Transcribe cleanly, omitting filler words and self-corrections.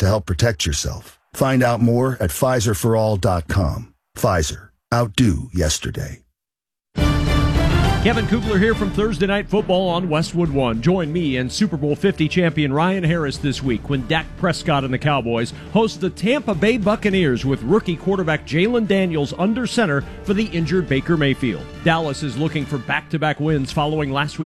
to help protect yourself. Find out more at PfizerForAll.com. Pfizer. Outdo yesterday. Kevin Kugler here from Thursday Night Football on Westwood One. Join me and Super Bowl 50 champion Ryan Harris this week when Dak Prescott and the Cowboys host the Tampa Bay Buccaneers with rookie quarterback Jalen Daniels under center for the injured Baker Mayfield. Dallas is looking for back-to-back wins following last week.